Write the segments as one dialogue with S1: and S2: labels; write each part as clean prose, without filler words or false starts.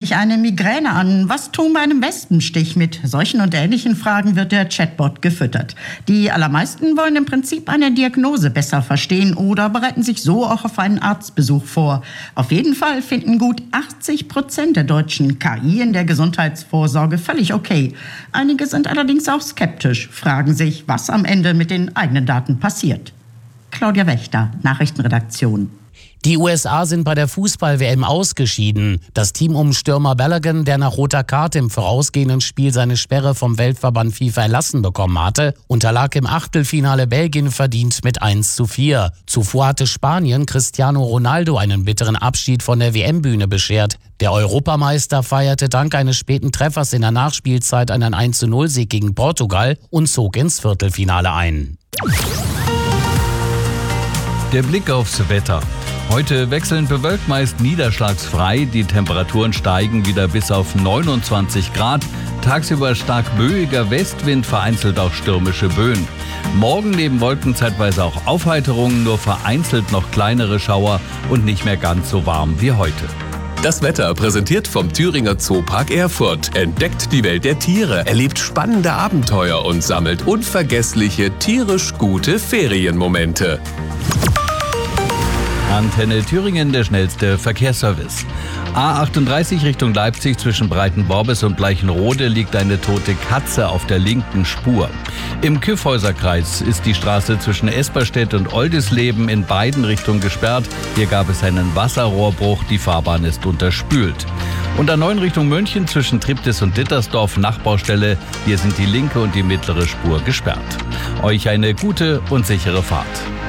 S1: mich eine Migräne an? Was tun bei einem Wespenstich? Mit solchen und ähnlichen Fragen wird der Chatbot gefüttert. Die allermeisten wollen im Prinzip eine Diagnose besser verstehen oder bereiten sich so auch auf einen Arztbesuch vor. Auf jeden Fall finden gut 80% der Deutschen KI in der Gesundheitsvorsorge völlig okay. Einige sind allerdings auch skeptisch, fragen sich, was am Ende mit den eigenen Daten passiert. Claudia Wächter, Nachrichtenredaktion.
S2: Die USA sind bei der Fußball-WM ausgeschieden. Das Team um Stürmer Balogun, der nach roter Karte im vorausgehenden Spiel seine Sperre vom Weltverband FIFA erlassen bekommen hatte, unterlag im Achtelfinale Belgien verdient mit 1:4. Zuvor hatte Spanien Cristiano Ronaldo einen bitteren Abschied von der WM-Bühne beschert. Der Europameister feierte dank eines späten Treffers in der Nachspielzeit einen 1:0-Sieg gegen Portugal und zog ins Viertelfinale ein.
S3: Der Blick aufs Wetter. Heute wechselnd bewölkt, meist niederschlagsfrei. Die Temperaturen steigen wieder bis auf 29 Grad. Tagsüber stark böiger Westwind, vereinzelt auch stürmische Böen. Morgen neben Wolken zeitweise auch Aufheiterungen, nur vereinzelt noch kleinere Schauer und nicht mehr ganz so warm wie heute.
S4: Das Wetter präsentiert vom Thüringer Zoopark Erfurt. Entdeckt die Welt der Tiere, erlebt spannende Abenteuer und sammelt unvergessliche, tierisch gute Ferienmomente.
S3: Antenne Thüringen, der schnellste Verkehrsservice. A38 Richtung Leipzig zwischen Breitenborbis und Bleichenrode liegt eine tote Katze auf der linken Spur. Im Kyffhäuserkreis ist die Straße zwischen Esperstedt und Oldisleben in beiden Richtungen gesperrt. Hier gab es einen Wasserrohrbruch, die Fahrbahn ist unterspült. Und A9 Richtung München zwischen Triptis und Dittersdorf Nachbaustelle. Hier sind die linke und die mittlere Spur gesperrt. Euch eine gute und sichere Fahrt.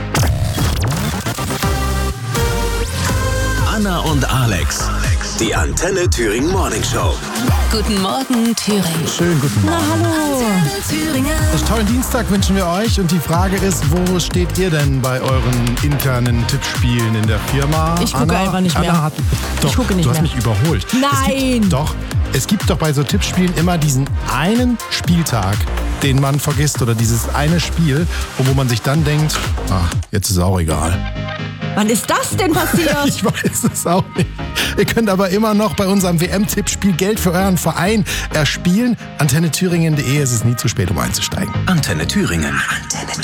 S4: Anna und Alex, die Antenne Thüringen Morning Show.
S5: Guten Morgen, Thüringen.
S6: Schönen guten Morgen.
S5: Na, hallo.
S6: Einen tollen Dienstag wünschen wir euch und die Frage ist, wo steht ihr denn bei euren internen Tippspielen in der Firma?
S7: Ich gucke einfach nicht mehr.
S6: Ich gucke nicht mehr. Du hast mich überholt.
S7: Nein!
S6: Es gibt doch bei so Tippspielen immer diesen einen Spieltag, den man vergisst oder dieses eine Spiel, wo man sich dann denkt, jetzt ist auch egal.
S7: Wann ist das denn passiert?
S6: Ich weiß es auch nicht. Ihr könnt aber immer noch bei unserem WM-Tippspiel Geld für euren Verein erspielen. AntenneThüringen.de, es ist nie zu spät, um einzusteigen.
S4: Antenne Thüringen.